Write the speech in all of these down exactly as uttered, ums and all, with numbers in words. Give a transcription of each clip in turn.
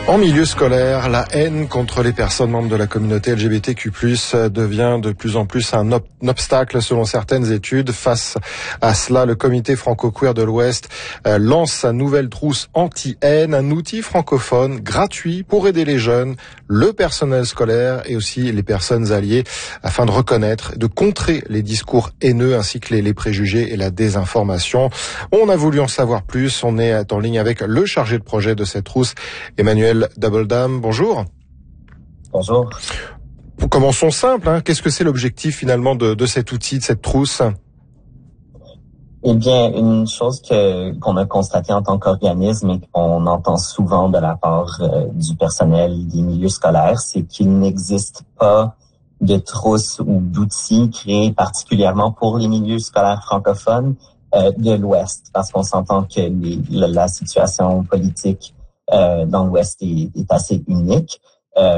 En milieu scolaire, la haine contre les personnes membres de la communauté L G B T Q plus, devient de plus en plus un, ob- un obstacle selon certaines études. Face à cela, le comité franco-queer de l'Ouest euh, lance sa nouvelle trousse anti-haine, un outil francophone gratuit pour aider les jeunes, le personnel scolaire et aussi les personnes alliées afin de reconnaître, de contrer les discours haineux ainsi que les, les préjugés et la désinformation. On a voulu en savoir plus. On est en ligne avec le chargé de projet de cette trousse, Emmanuel Double-Dame, bonjour. Bonjour. Commençons simple, hein. Qu'est-ce que c'est l'objectif finalement de, de cet outil, de cette trousse? Eh bien, une chose que qu'on a constatée en tant qu'organisme et qu'on entend souvent de la part euh, du personnel des milieux scolaires, c'est qu'il n'existe pas de trousse ou d'outils créés particulièrement pour les milieux scolaires francophones euh, de l'Ouest, parce qu'on s'entend que les, la, la situation politique Euh, dans l'Ouest est, est assez unique. Euh,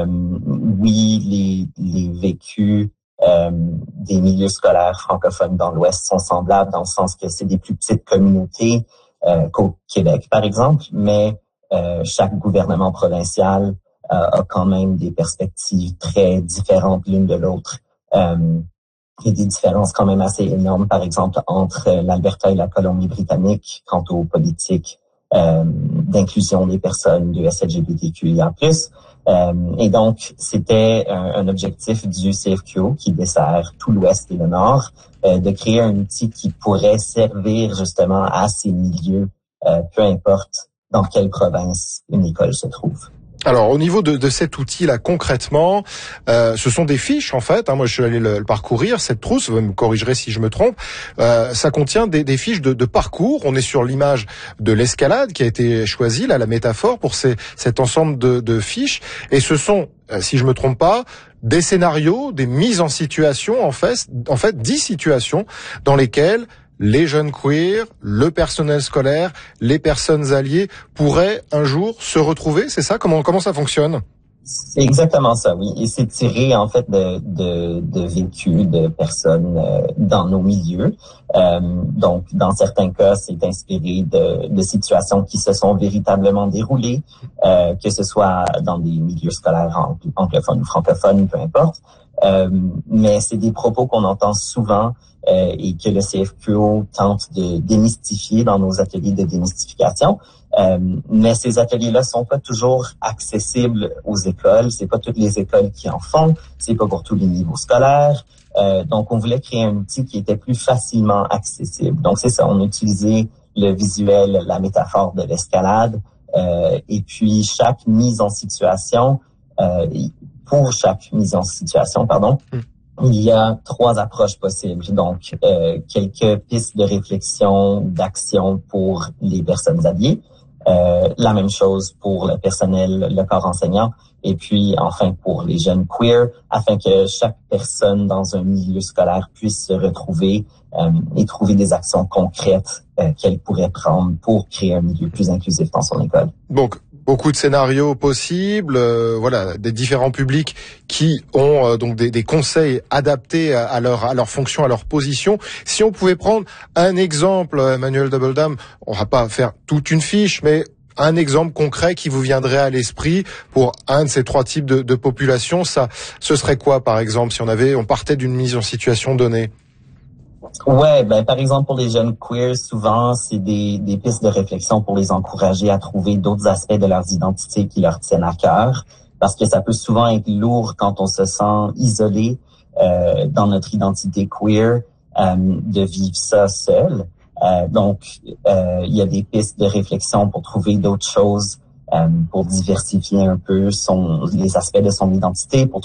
oui, les, les vécus euh, des milieux scolaires francophones dans l'Ouest sont semblables dans le sens que c'est des plus petites communautés euh, qu'au Québec, par exemple, mais euh, chaque gouvernement provincial euh, a quand même des perspectives très différentes l'une de l'autre. Euh, il y a des différences quand même assez énormes, par exemple, entre l'Alberta et la Colombie-Britannique quant aux politiques Euh, d'inclusion des personnes de S L G B T Q I A plus. Euh, et donc, c'était un, un objectif du C F Q O qui dessert tout l'Ouest et le Nord, euh, de créer un outil qui pourrait servir justement à ces milieux, euh, peu importe dans quelle province une école se trouve. Alors, au niveau de, de cet outil-là, concrètement, euh, ce sont des fiches, en fait. Hein, moi, je suis allé le, le parcourir, cette trousse, vous me corrigerez si je me trompe. Euh, ça contient des, des fiches de, de parcours. On est sur l'image de l'escalade qui a été choisie, là, la métaphore pour ces, cet ensemble de, de fiches. Et ce sont, euh, si je me trompe pas, des scénarios, des mises en situation, en fait, en fait, dix situations dans lesquelles les jeunes queers, le personnel scolaire, les personnes alliées pourraient un jour se retrouver, c'est ça? Comment comment ça fonctionne? C'est exactement ça, oui. Et c'est tiré, en fait, de, de, de vécus de personnes euh, dans nos milieux. Euh, donc, dans certains cas, c'est inspiré de, de situations qui se sont véritablement déroulées, euh, que ce soit dans des milieux scolaires anglophones ou francophones, peu importe. Euh, mais c'est des propos qu'on entend souvent euh, et que le C F Q O tente de démystifier dans nos ateliers de démystification. Euh, mais ces ateliers-là sont pas toujours accessibles aux écoles. C'est pas toutes les écoles qui en font. C'est pas pour tous les niveaux scolaires. Euh, donc, on voulait créer un outil qui était plus facilement accessible. Donc, c'est ça. On a utilisé le visuel, la métaphore de l'escalade. Euh, et puis, chaque mise en situation, euh, pour chaque mise en situation, pardon, il y a trois approches possibles. Donc, euh, quelques pistes de réflexion, d'action pour les personnes alliées. Euh, la même chose pour le personnel, le corps enseignant, et puis enfin pour les jeunes queer, afin que chaque personne dans un milieu scolaire puisse se retrouver euh, et trouver des actions concrètes euh, qu'elle pourrait prendre pour créer un milieu plus inclusif dans son école. Donc, beaucoup de scénarios possibles, euh, voilà, des différents publics qui ont euh, donc des, des conseils adaptés à, à leur à leur fonction, à leur position. Si on pouvait prendre un exemple, Emmanuel Double-Dame, on va pas faire toute une fiche, mais un exemple concret qui vous viendrait à l'esprit pour un de ces trois types de, de population, ça, ce serait quoi, par exemple, si on avait, on partait d'une mise en situation donnée? Ouais, ben par exemple pour les jeunes queers, souvent c'est des, des pistes de réflexion pour les encourager à trouver d'autres aspects de leurs identités qui leur tiennent à cœur, parce que ça peut souvent être lourd quand on se sent isolé euh, dans notre identité queer euh, de vivre ça seul. Euh, donc euh, il y a des pistes de réflexion pour trouver d'autres choses, euh, pour diversifier un peu son les aspects de son identité, pour